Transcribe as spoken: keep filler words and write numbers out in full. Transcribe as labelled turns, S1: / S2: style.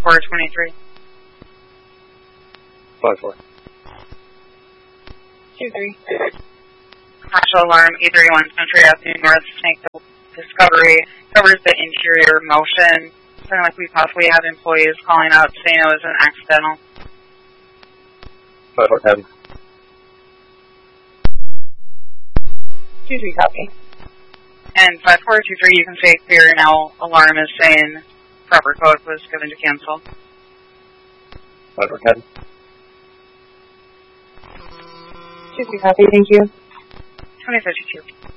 S1: four twenty-three.
S2: five four.
S3: two three.
S1: Commercial alarm E thirty-one Century Avenue North, Snake Discovery, covers the interior motion. Something like we possibly have employees calling out saying it was an accidental.
S2: five four ten.
S3: two three copy.
S1: And five four two three, you can say clear now. Alarm is saying proper code was given to cancel.
S2: five four ten.
S3: two three copy, thank you.
S1: twenty fifty-two.